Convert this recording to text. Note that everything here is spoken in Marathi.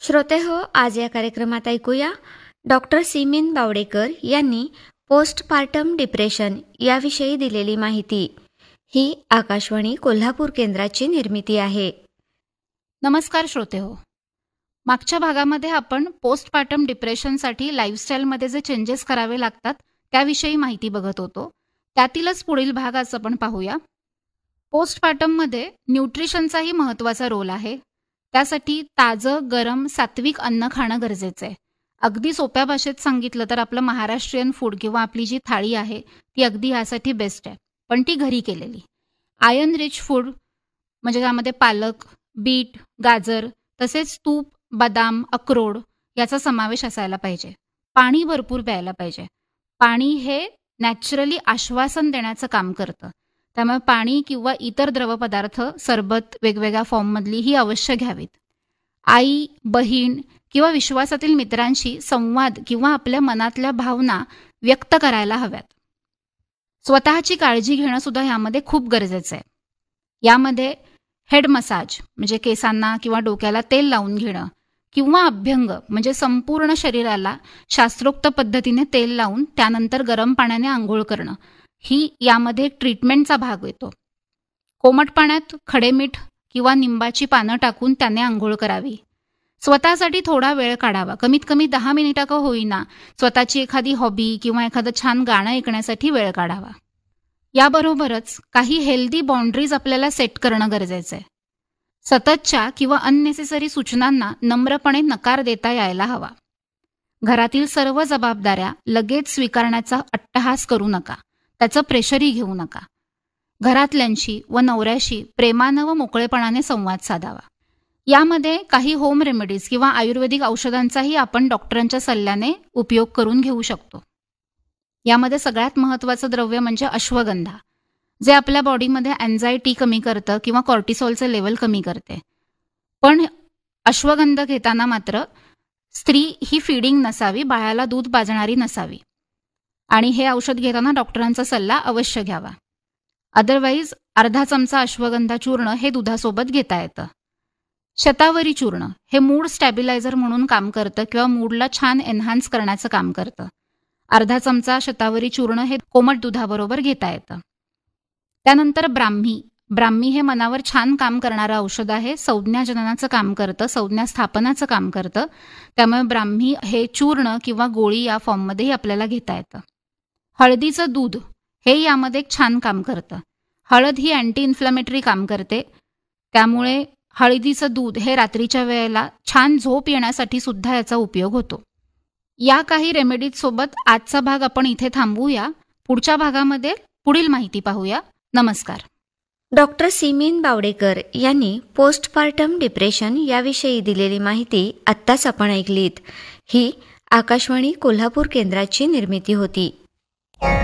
श्रोते हो, आज या कार्यक्रमात ऐकूया डॉक्टर सिमीन बावडेकर यांनी पोस्टपार्टम डिप्रेशन याविषयी दिलेली माहिती. ही आकाशवाणी कोल्हापूर केंद्राची निर्मिती आहे. नमस्कार श्रोते हो. मागच्या भागामध्ये आपण पोस्टपार्टम डिप्रेशनसाठी लाईफस्टाईलमध्ये जे चेंजेस करावे लागतात त्याविषयी माहिती बघत होतो. त्यातीलच पुढील भाग आज आपण पाहूया. पोस्टपार्टममध्ये न्यूट्रिशनचाही महत्त्वाचा रोल आहे. त्यासाठी ताजं गरम सात्विक अन्न खाणं गरजेचं आहे. अगदी सोप्या भाषेत सांगितलं तर आपलं महाराष्ट्रीयन फूड किंवा आपली जी थाळी आहे ती अगदी यासाठी बेस्ट आहे, पण ती घरी केलेली. आयर्न रिच फूड म्हणजे त्यामध्ये पालक, बीट, गाजर तसेच तूप, बदाम, अक्रोड याचा समावेश असायला पाहिजे. पाणी भरपूर प्यायला पाहिजे. पाणी हे नॅचरली आश्वासन देण्याचं काम करतं. त्यामुळे पाणी किंवा इतर द्रवपदार्थ, सरबत वेगवेगळ्या फॉर्ममधली ही अवश्य घ्यावीत. आई, बहीण किंवा विश्वासातील मित्रांशी संवाद किंवा आपल्या मनातल्या भावना व्यक्त करायला हव्यात. स्वतःची काळजी घेणं सुद्धा यामध्ये खूप गरजेचं आहे. यामध्ये हेड मसाज म्हणजे केसांना किंवा डोक्याला तेल लावून घेणं किंवा अभ्यंग म्हणजे संपूर्ण शरीराला शास्त्रोक्त पद्धतीने तेल लावून त्यानंतर गरम पाण्याने आंघोळ करणं ही यामध्ये एक ट्रीटमेंटचा भाग येतो. कोमट पाण्यात खडे मीठ किंवा निंबाची पानं टाकून त्याने आंघोळ करावी. स्वतःसाठी थोडा वेळ काढावा. कमीत कमी 10 मिनिटं का होईना स्वतःची एखादी हॉबी किंवा एखादं छान गाणं ऐकण्यासाठी वेळ काढावा. याबरोबरच काही हेल्दी बाउंड्रीज आपल्याला सेट करणं गरजेचं आहे. सततच्या किंवा अननेसेसरी सूचनांना नम्रपणे नकार देता यायला हवा. घरातील सर्व जबाबदाऱ्या लगेच स्वीकारण्याचा अट्टहास करू नका. त्याचं प्रेशरही घेऊ नका. घरातल्यांशी व नवऱ्याशी प्रेमानं व मोकळेपणाने संवाद साधावा. यामध्ये काही होम रेमेडीज किंवा आयुर्वेदिक औषधांचाही आपण डॉक्टरांच्या सल्ल्याने उपयोग करून घेऊ शकतो. यामध्ये सगळ्यात महत्त्वाचं द्रव्य म्हणजे अश्वगंधा, जे आपल्या बॉडीमध्ये अँझायटी कमी करतं किंवा कॉर्टिसॉलचं लेवल कमी करते. पण अश्वगंधा घेताना मात्र स्त्री ही फीडिंग नसावी, बाळाला दूध पाजणारी नसावी आणि हे औषध घेताना डॉक्टरांचा सल्ला अवश्य घ्यावा. अदरवाईज अर्धा चमचा अश्वगंधा चूर्ण हे दुधासोबत घेता येतं. शतावरी चूर्ण हे मूड स्टॅबिलायझर म्हणून काम करतं किंवा मूडला छान एन्हान्स करण्याचं काम करतं. अर्धा चमचा शतावरी चूर्ण हे कोमट दुधाबरोबर घेता येतं. त्यानंतर ब्राह्मी हे मनावर छान काम करणारं औषध आहे. संज्ञाजननाचं काम करतं, संज्ञा स्थापनाचं काम करतं. त्यामुळे ब्राह्मी हे चूर्ण किंवा गोळी या फॉर्ममध्येही आपल्याला घेता येतं. हळदीचं दूध हे यामध्ये एक छान काम करतं. हळद ही अँटी इन्फ्लॅमेटरी काम करते. त्यामुळे हळदीचं दूध हे रात्रीच्या वेळेला छान झोप येण्यासाठी सुद्धा याचा उपयोग होतो. या काही रेमेडीज सोबत आजचा भाग आपण इथे थांबवूया. पुढच्या भागामध्ये पुढील माहिती पाहूया. नमस्कार. डॉक्टर सिमीन बावडेकर यांनी पोस्टपार्टम डिप्रेशन याविषयी दिलेली माहिती आत्ताच आपण ऐकलीत. ही आकाशवाणी कोल्हापूर केंद्राची निर्मिती होती.